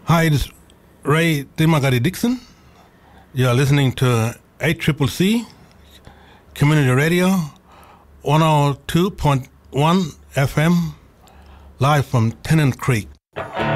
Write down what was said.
Hi, this is Ray Dimagari Dixon. You are listening to ACCC Community Radio 102.1 FM live from Tennant Creek.